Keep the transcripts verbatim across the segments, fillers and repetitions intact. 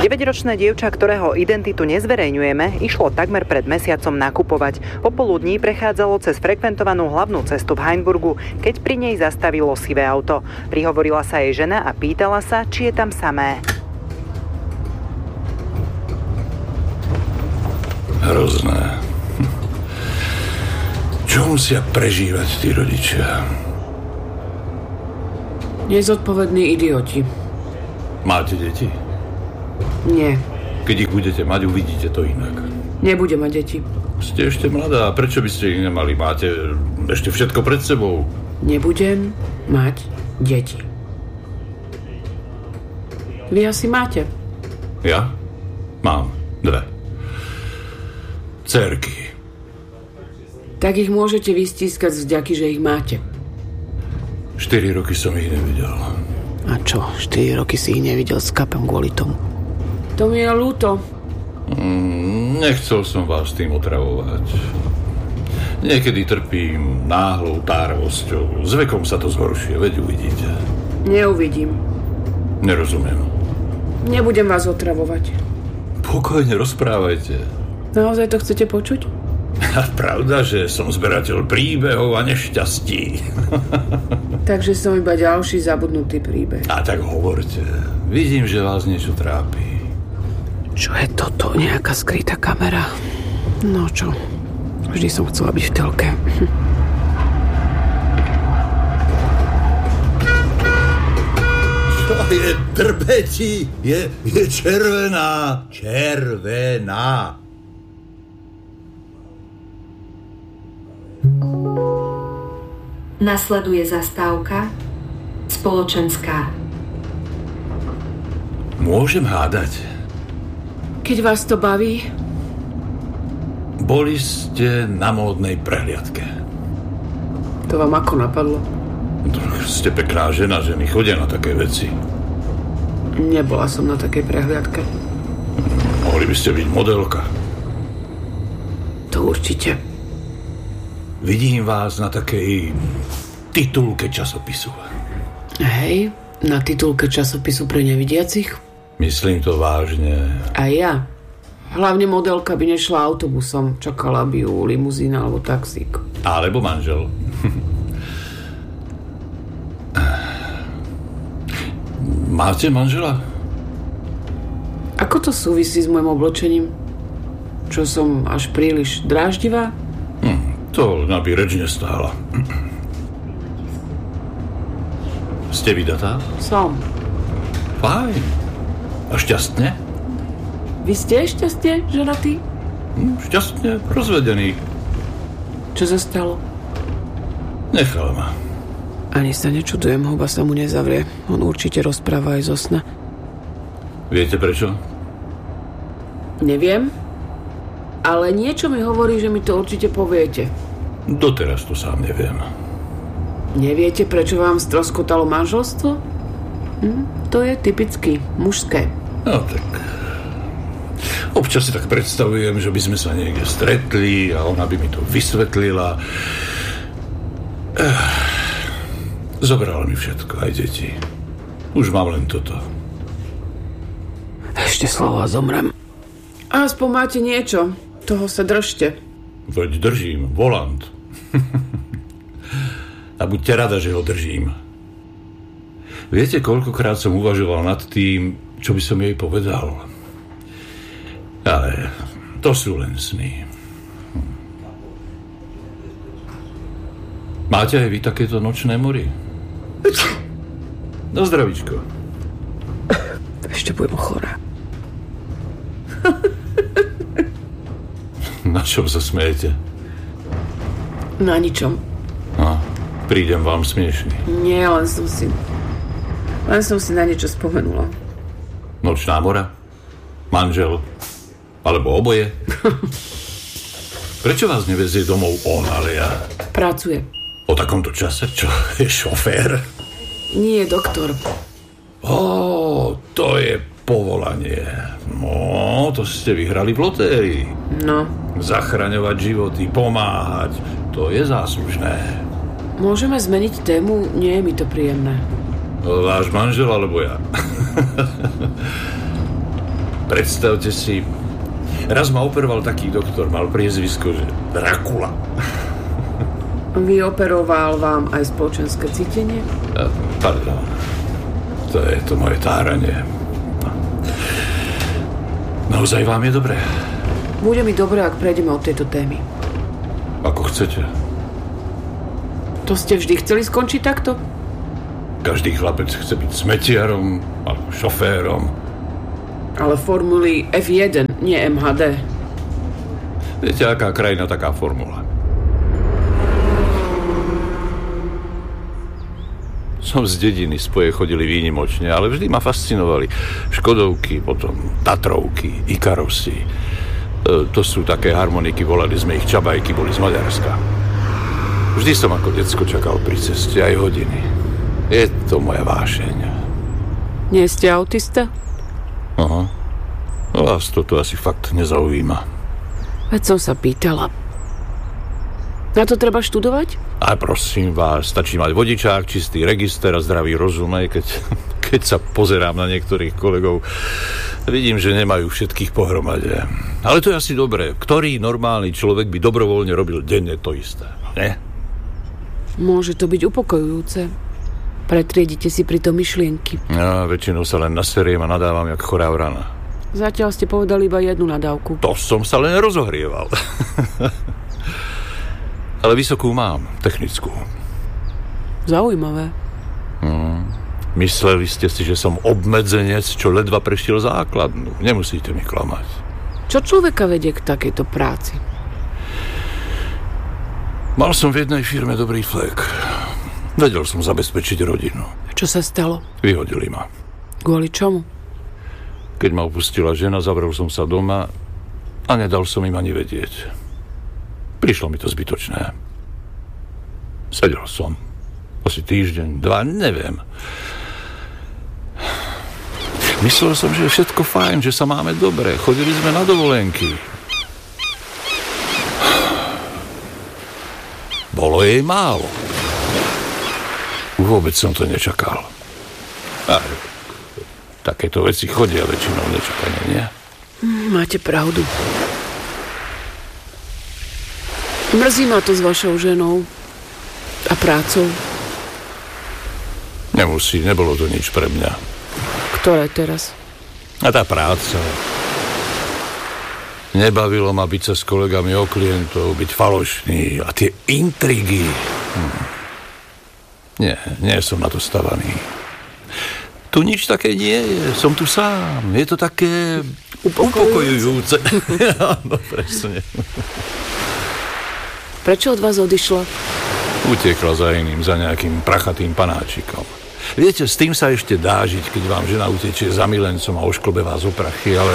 deväťročné dievča, ktorého identitu nezverejňujeme, išlo takmer pred mesiacom nakupovať. Popoludní prechádzalo cez frekventovanú hlavnú cestu v Hainburgu, keď pri nej zastavilo sivé auto. Prihovorila sa jej žena a pýtala sa, či je tam samé. Hrozné. Čo musia prežívať tí rodičia? Nezodpovední idioti. Máte deti? Nie. Keď ich budete mať, uvidíte to inak. Nebudem mať deti. Ste ešte mladá, prečo by ste ich nemali? Máte ešte všetko pred sebou. Nebudem mať deti. Vy asi máte? Ja? Mám. Dve. Dcérky. Tak ich môžete vystískať z vďaky, že ich máte. Štyri roky som ich nevidel. A čo? štyri roky si ich nevidel s kapem kvôli tomu? To mi je ľúto. Mm, nechcel som vás tým otravovať. Niekedy trpím náhlou tárvosťou. S vekom sa to zhoršuje, veď uvidíte. Neuvidím. Nerozumiem. Nebudem vás otravovať. Pokojne rozprávajte. Naozaj to chcete počuť? Pravda, že som zberateľ príbehov a nešťastí. Takže som iba ďalší zabudnutý príbeh. A tak hovorte. Vidím, že vás niečo trápi. Čo je toto? Nejaká skrytá kamera? No čo? Vždy som chcela byť v telke. Čo je drbeti? Je, je červená. Červená. Nasleduje zastávka spoločenská. Môžem hádať? Keď vás to baví? Boli ste na módnej prehliadke. To vám ako napadlo? Ste pekná žena, ženy chodia na také veci. Nebola som na takej prehliadke. Mohli by ste byť modelka. To určite. Vidím vás na takej titulke časopisu. Hej, na titulke časopisu pre nevidiacich? Myslím to vážne. A ja. Hlavne modelka by nešla autobusom, čakala by ju limuzína alebo taxík. Alebo manžel. Máte manžela? Ako to súvisí s môjim oblečením? Čo som až príliš dráždivá? Hm. To by reč nestála. Ste vydatá? Som. Fajn. A šťastne? Vy ste šťastne, ženatý? Hm, šťastne rozvedený. Čo sa stalo? Nechal ma. Ani sa nečudujem, huba sa mu nezavrie. On určite rozpráva aj zo sna. Viete prečo? Neviem. Ale niečo mi hovorí, že mi to určite poviete. Doteraz to sám neviem. Neviete, prečo vám stroskotalo manželstvo? Hm? To je typicky mužské. No tak... Občas si tak predstavujem, že by sme sa niekde stretli a ona by mi to vysvetlila. Zobrala mi všetko, aj deti. Už mám len toto. Ešte slovo a zomrem. Aspoň máte niečo. Toho sa držte. Veď držím, volant. A buďte rada, že ho držím. Viete, koľkokrát som uvažoval nad tým, čo by som jej povedal. Ale to sú len sny. Máte aj vy takéto nočné mory? No zdravíčko. Ešte budem chorá. Na čom sa smejete? Na ničom. No, prídem vám smiešný. Nie, len som si... Len som si na niečo spomenula. Nočná mora? Manžel? Alebo oboje? Prečo vás nevezie domov on, ale ja? Pracuje. O takomto čase? Čo, je šofér? Nie, doktor. Ó, to je povolanie. No, to ste vyhrali v lotérii. No. Zachraňovať životy, pomáhať, to je záslužné. Môžeme zmeniť tému? Nie je mi to príjemné. Váš manžel alebo ja? Predstavte si, raz ma operoval taký doktor, mal priezvisko, že Drakula. Vyoperoval vám aj spoločenské cítenie? Pardon. To je to moje táranie. Naozaj vám je dobré? Bude mi dobré, ak prejdeme od tejto témy. Ako chcete. To ste vždy chceli skončiť takto? Každý chlapec chce byť smetiarom alebo šoférom. Ale formuly ef jeden, nie em há dé. Viete, aká krajina, taká formula. Som z dediny, spoje chodili výnimočne, ale vždy ma fascinovali Škodovky, potom Tatrovky, Ikarosy. E, to sú také harmoniky, volali sme ich Čabajky, boli z Maďarska. Vždy som ako decko čakal pri ceste aj hodiny. Je to moja vášeň. Nie ste autista? Aha. No vás toto asi fakt nezaujíma. Veď som sa pýtala. Na to treba študovať? A prosím vás, stačí mať vodičák, čistý register a zdravý rozum, aj keď, keď sa pozerám na niektorých kolegov, vidím, že nemajú všetkých pohromade. Ale to je asi dobré. Ktorý normálny človek by dobrovoľne robil denne to isté, ne? Môže to byť upokojujúce. Pretriedite si pritom myšlienky. Ja väčšinou sa len naseriem a nadávam jak chorá vrana. Zatiaľ ste povedali iba jednu nadávku. To som sa len rozohrieval. Ale vysokú mám, technickú. Zaujímavé. Hmm. Mysleli ste si, že som obmedzenec, čo ledva prešiel základnú. Nemusíte mi klamať. Čo človeka vedie k takejto práci? Mal som v jednej firme dobrý flek. Vedel som zabezpečiť rodinu. Čo sa stalo? Vyhodili ma. Kvôli čomu? Keď ma opustila žena, zavrel som sa doma a nedal som im ani vedieť. Prišlo mi to zbytočné. Sedel som. Asi týždeň, dva, neviem. Myslel som, že je všetko fajn, že sa máme dobre. Chodili sme na dovolenky. Bolo jej málo. Vôbec som to nečakal. A takéto veci chodia väčšinou nečakane, nie? Máte pravdu. Mrzí ma to s vašou ženou a prácou. Nemusí, nebolo to nič pre mňa. Ktoré teraz? A tá práca. Nebavilo ma byť sa s kolegami o klientov, byť falošný a tie intrigy. Hm. Nie, nie som na to stavaný. Tu nič také nie je, som tu sám. Je to také upokojujúce. Áno, presne. Prečo od vás odišla? Utekla za iným, za nejakým prachatým panáčikom. Viete, s tým sa ešte dá žiť, keď vám žena utečie za milencom a ošklbe vás o prachy, ale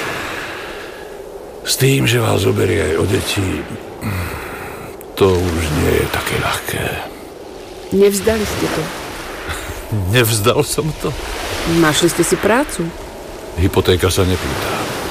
s tým, že vás zoberie aj o deti, to už nie je také ľahké. Nevzdali ste to? Nevzdal som to. Našli ste si prácu? Hypotéka sa nepýta.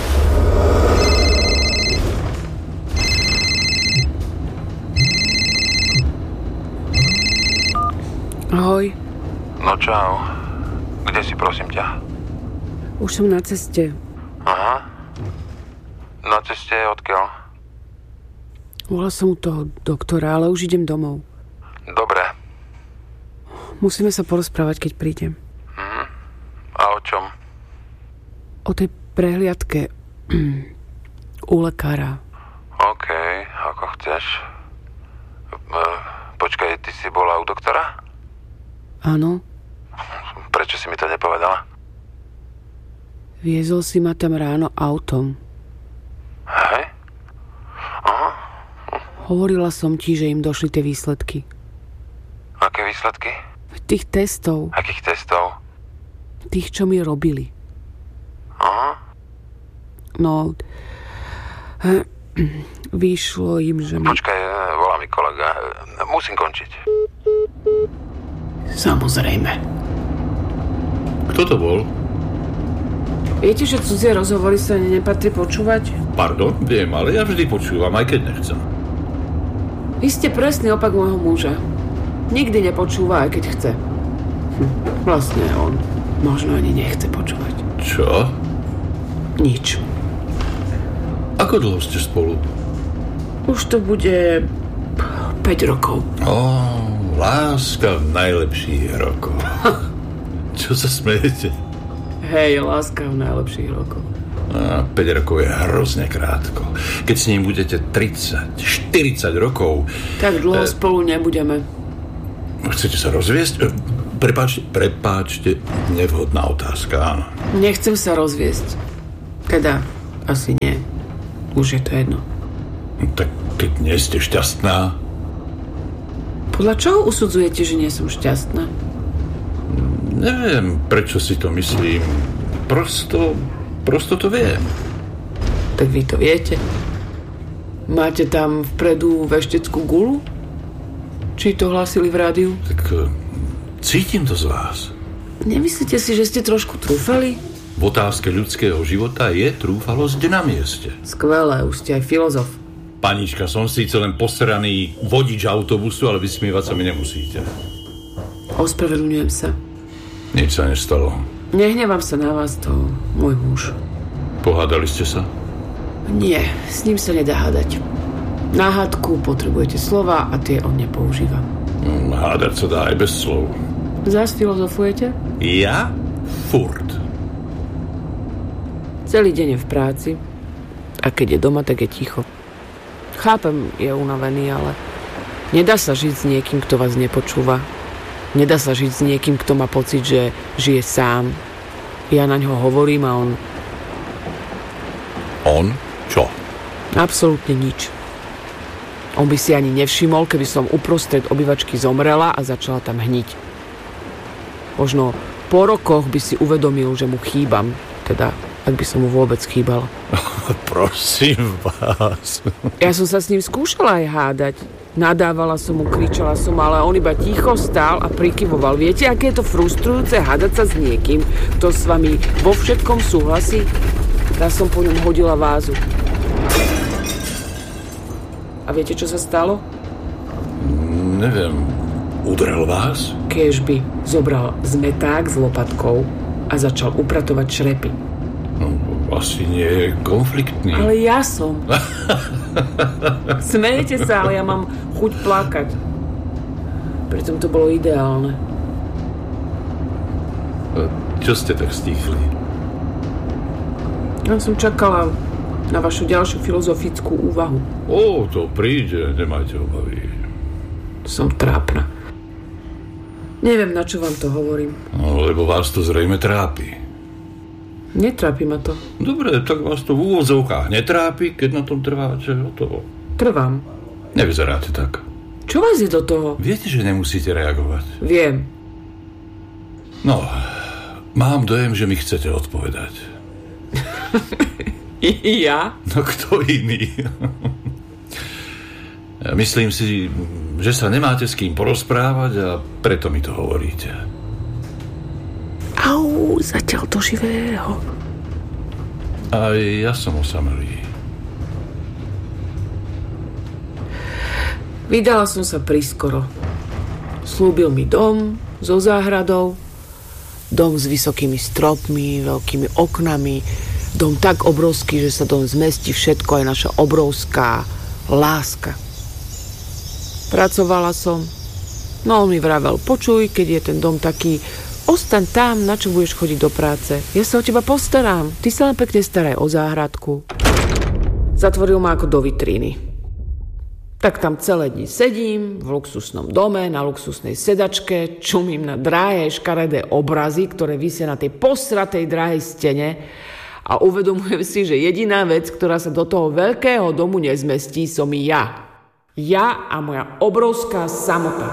Ahoj. No čau. Kde si, prosím ťa? Už som na ceste. Aha. Na ceste odkiaľ? Volala som u toho doktora, ale už idem domov. Dobre. Musíme sa porozprávať, keď prídem. Mhm. A o čom? O tej prehliadke u lekára. OK, ako chceš. Počkaj, ty si bola u doktora? Áno. Prečo si mi to nepovedala? Viezol si ma tam ráno autom. Hej? Aha. Hovorila som ti, že im došli tie výsledky. Aké výsledky? Tých testov. Akých testov? Tých, čo mi robili. Aha. No, vyšlo im, že mi... Počkaj, volá mi kolega. Musím končiť. Samozrejme. Kto to bol? Viete, že cudzie rozhovory sa nepatrí počúvať? Pardon, viem, ale ja vždy počúvam, aj keď nechcem. Vy ste presný opak môjho muža. Nikdy nepočúva, aj keď chce. Hm, vlastne on možno ani nechce počúvať. Čo? Nič. Ako dlho ste spolu? Už to bude päť rokov. Ó, láska v najlepších rokoch. Čo sa smejete? Hej, láska v najlepších rokoch. A päť rokov je hrozne krátko. Keď s ním budete tridsať, štyridsať rokov... Tak dlho e... spolu nebudeme. Chcete sa rozviesť? Prepáčte, prepáčte, nevhodná otázka, áno. Nechcem sa rozviesť. Teda, asi nie. Už je to jedno. Tak keď nie ste šťastná... Podľa čoho usudzujete, že nie som šťastná? Neviem, prečo si to myslím. Prosto, prosto to viem. Tak vy to viete? Máte tam vpredu vešteckú gulu? Či to hlásili v rádiu? Tak cítim to z vás. Nemyslíte si, že ste trošku trúfali? V otázke ľudského života je trúfalosť na mieste. Skvelé, už ste aj filozof. Panička, som síce len poseraný vodič autobusu, ale vysmievať sa mi nemusíte. Ospravedlňujem sa. Nič sa nestalo. Nehnevám sa na vás, to môj muž. Pohádali ste sa? Nie, s ním sa nedá hádať. Na hádku potrebujete slova a tie on nepoužíva. Hmm, hádať sa dá aj bez slov. Zás filozofujete? Ja? Furt. Celý deň je v práci a keď je doma, tak je ticho. Chápem, je unavený, ale nedá sa žiť s niekým, kto vás nepočúva. Nedá sa žiť s niekým, kto má pocit, že žije sám. Ja na ňo hovorím a on... On? Čo? Absolútne nič. On by si ani nevšimol, keby som uprostred obývačky zomrela a začala tam hniť. Možno po rokoch by si uvedomil, že mu chýbam. Teda, ak by som mu vôbec chýbala. Prosím vás. Ja som sa s ním skúšala aj hádať. Nadávala som mu, kričala som, ale on iba ticho stál a prikyvoval. Viete, aké je to frustrujúce hádať sa s niekým, kto s vami vo všetkom súhlasí? Raz som po ňom hodila vázu. A viete, čo sa stalo? Neviem. Udrel vás? Kéžby zobral zmeták s lopatkou a začal upratovať šrepy. No, asi nie je konfliktný. Ale ja som. Smejete sa, ale ja mám chuť plakať. Pritom to bolo ideálne. Čo ste tak stíchli? Ja som čakala na vašu ďalšiu filozofickú úvahu. Ó, to príde, nemajte obavy. Som trápna. Neviem, na čo vám to hovorím. No, lebo vás to zrejme trápi. Netrápi ma to. Dobre, tak vás to v úvodzovkách netrápi, keď na tom trváte, o toho. Trvám. Nevyzeráte tak. Čo vás je do toho? Viete, že nemusíte reagovať. Viem. No, mám dojem, že mi chcete odpovedať. Ja? No kto iný? Myslím si, že sa nemáte s kým porozprávať a preto mi to hovoríte. Au, zatiaľ do živého. A ja som osamelý. Vydala som sa priskoro. Slúbil mi dom so záhradou, dom s vysokými stropmi, veľkými oknami, dom tak obrovský, že sa dom zmestí všetko, aj naša obrovská láska. Pracovala som, no on mi vravel, počuj, keď je ten dom taký, ostaň tam, na čo budeš chodiť do práce. Ja sa o teba postarám, ty sa len pekne staraj o záhradku. Zatvoril ma ako do vitríny. Tak tam celé dni sedím, v luxusnom dome, na luxusnej sedačke, čumím na drahé škaredé obrazy, ktoré visia na tej posratej drahej stene a uvedomujem si, že jediná vec, ktorá sa do toho veľkého domu nezmestí, som ja. Ja a moja obrovská samota.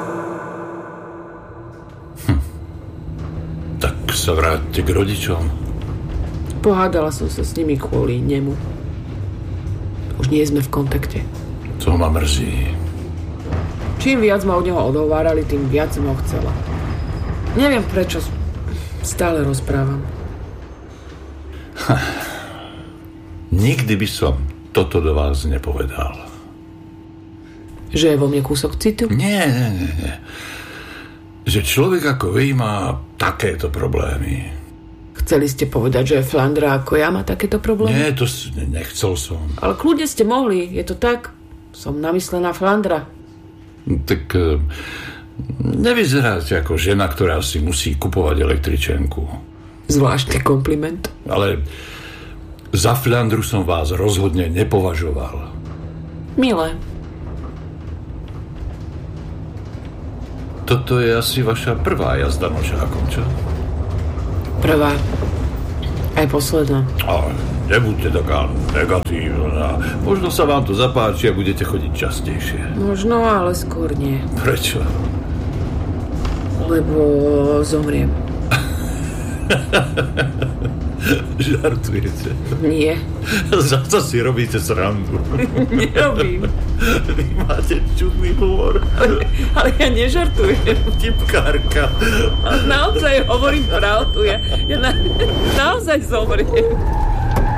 Hm. Tak sa vráťte k rodičom. Pohádala som sa s nimi kvôli nemu. Už nie sme v kontakte. To ma mrzí. Čím viac ma od neho odhovárali, tým viac som ho chcela. Neviem, prečo stále rozprávam. Ha. Nikdy by som toto do vás nepovedal. Že je vo mne kúsok citu? Nie, nie, nie, nie. Že človek ako vy má takéto problémy. Chceli ste povedať, že Flandra ako ja má takéto problémy? Nie, to s- nechcel som. Ale kľudne ste mohli, je to tak? Som namyslená Flandra. Tak e, nevyzeráte ako žena, ktorá si musí kupovať električenku. Zvláštny kompliment. Ale za Flandru som vás rozhodne nepovažoval. Milé. Toto je asi vaša prvá jazda nožákom, čo? Prvá. Aj posledná. Ale nebuďte taká negatívna. Možno sa vám to zapáči a budete chodiť častejšie. Možno, ale skôr nie. Prečo? Lebo zomriem. Žartujete? Nie. Zasa si robíte srandu. Nerobím. Vy máte čudný humor. Ale, ale ja nežartujem. Tipkárka. Naozaj hovorím pravdu. Ja, ja na, naozaj zomriem.